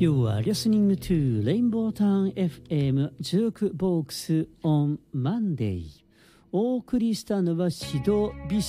You are listening to Rainbow Town FM Jukebox on Monday。お送りしたのは指導美